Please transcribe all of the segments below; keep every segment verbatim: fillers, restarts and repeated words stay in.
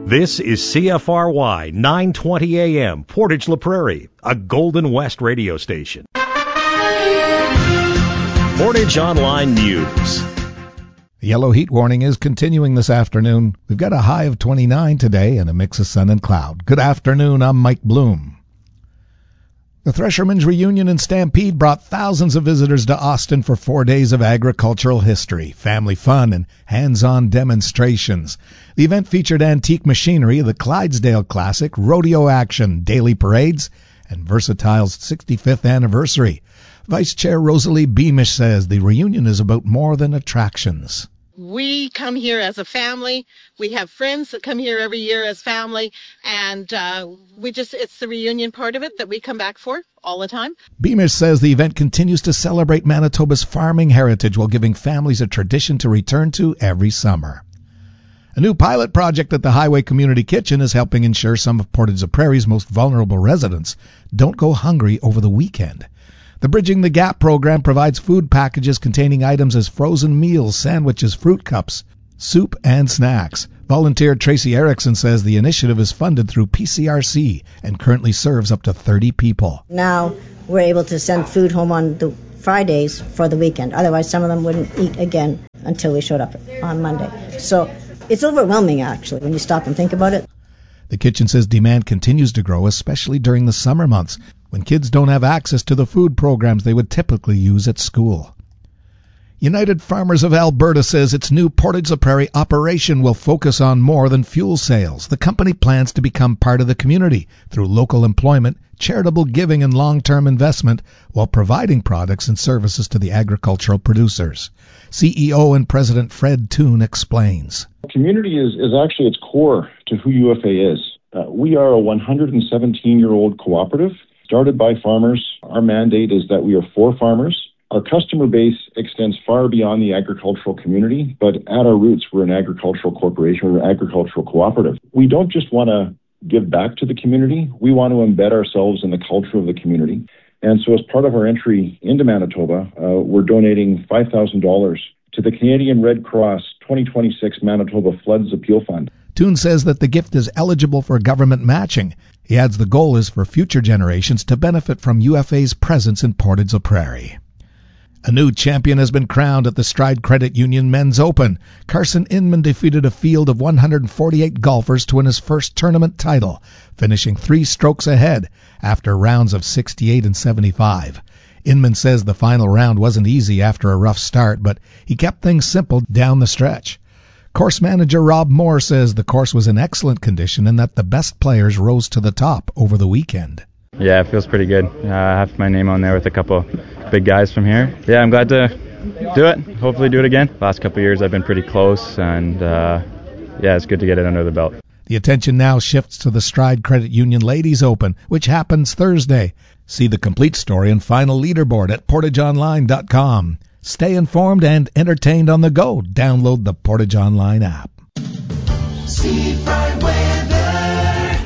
This is C F R Y nine twenty A M, Portage La Prairie, a Golden West radio station. Portage Online News. The yellow heat warning is continuing this afternoon. We've got a high of twenty-nine today and a mix of sun and cloud. Good afternoon, I'm Mike Bloom. The Threshermen's Reunion and Stampede brought thousands of visitors to Austin for four days of agricultural history, family fun, and hands-on demonstrations. The event featured antique machinery, the Clydesdale Classic, rodeo action, daily parades, and Versatile's sixty-fifth anniversary. Vice Chair Rosalie Beamish says the reunion is about more than attractions. We come here as a family. We have friends that come here every year as family, and uh, we just it's the reunion part of it that we come back for all the time. Beamish says the event continues to celebrate Manitoba's farming heritage while giving families a tradition to return to every summer. A new pilot project at the Highway Community Kitchen is helping ensure some of Portage La Prairie's most vulnerable residents don't go hungry over the weekend. The Bridging the Gap program provides food packages containing items as frozen meals, sandwiches, fruit cups, soup, and snacks. Volunteer Tracy Erickson says the initiative is funded through P C R C and currently serves up to thirty people. Now we're able to send food home on the Fridays for the weekend. Otherwise, some of them wouldn't eat again until we showed up on Monday. So it's overwhelming, actually, when you stop and think about it. The kitchen says demand continues to grow, especially during the summer months, when kids don't have access to the food programs they would typically use at school. United Farmers of Alberta says its new Portage La Prairie operation will focus on more than fuel sales. The company plans to become part of the community through local employment, charitable giving, and long-term investment while providing products and services to the agricultural producers. C E O and President Fred Toon explains. Community is, is actually its core to who U F A is. Uh, we are a one hundred seventeen-year-old cooperative started by farmers. Our mandate is that we are for farmers. Our customer base extends far beyond the agricultural community, but at our roots, we're an agricultural corporation, we're an agricultural cooperative. We don't just want to give back to the community, we want to embed ourselves in the culture of the community. And so as part of our entry into Manitoba, uh, we're donating five thousand dollars to the Canadian Red Cross twenty twenty-six Manitoba Floods Appeal Fund. Toon says that the gift is eligible for government matching. He adds the goal is for future generations to benefit from U F A's presence in Portage La Prairie. A new champion has been crowned at the Stride Credit Union Men's Open. Carson Inman defeated a field of one hundred forty-eight golfers to win his first tournament title, finishing three strokes ahead after rounds of sixty-eight and seventy-five. Inman says the final round wasn't easy after a rough start, but he kept things simple down the stretch. Course manager Rob Moore says the course was in excellent condition and that the best players rose to the top over the weekend. Yeah, it feels pretty good. Uh, I have my name on there with a couple big guys from here. Yeah, I'm glad to do it. Hopefully do it again. Last couple of years I've been pretty close, and uh, yeah, it's good to get it under the belt. The attention now shifts to the Stride Credit Union Ladies Open, which happens Thursday. See the complete story and final leaderboard at portage online dot com. Stay informed and entertained on the go. Download the Portage Online app. Seafront weather.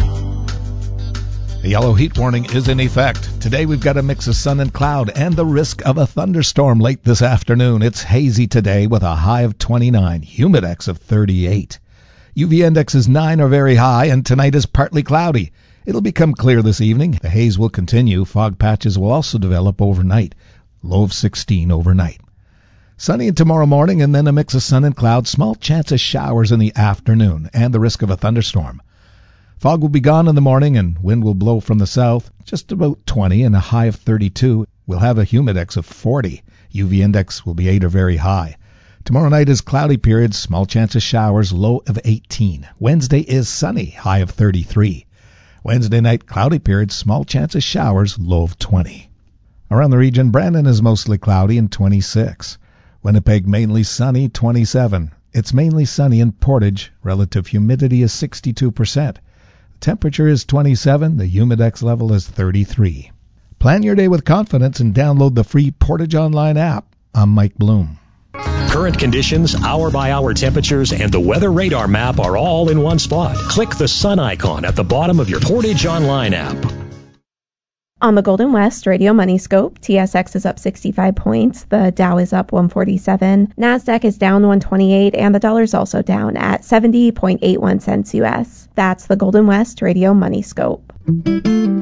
The yellow heat warning is in effect. Today we've got a mix of sun and cloud and the risk of a thunderstorm late this afternoon. It's hazy today with a high of twenty-nine, humidex of thirty-eight. U V index is nine or very high, and tonight is partly cloudy. It'll become clear this evening. The haze will continue. Fog patches will also develop overnight. Low of sixteen overnight. Sunny tomorrow morning and then a mix of sun and clouds. Small chance of showers in the afternoon and the risk of a thunderstorm. Fog will be gone in the morning and wind will blow from the south. Just about twenty and a high of thirty-two. We'll have a humidex of forty. U V index will be eight or very high. Tomorrow night is cloudy periods. Small chance of showers. Low of eighteen. Wednesday is sunny. High of thirty-three. Wednesday night cloudy periods. Small chance of showers. Low of twenty. Around the region, Brandon is mostly cloudy and twenty-six. Winnipeg mainly sunny, twenty-seven. It's mainly sunny in Portage. Relative humidity is sixty-two percent. The temperature is twenty-seven. The humidex level is thirty-three. Plan your day with confidence and download the free Portage Online app. I'm Mike Bloom. Current conditions, hour-by-hour temperatures, and the weather radar map are all in one spot. Click the sun icon at the bottom of your Portage Online app. On the Golden West Radio Money Scope, T S X is up sixty-five points, the Dow is up one forty-seven, NASDAQ is down one twenty-eight, and the dollar is also down at seventy point eight one cents U S. That's the Golden West Radio Money Scope.